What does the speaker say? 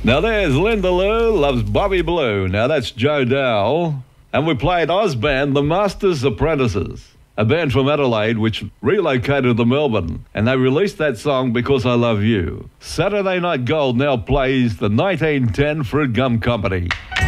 Now there's Linda Lou loves Bobby Blue. Now that's Joe Dowell. And we played Ozband, The Master's Apprentices, a band from Adelaide which relocated to Melbourne. And they released that song, Because I Love You. Saturday Night Gold now plays the 1910 Fruit Gum Company.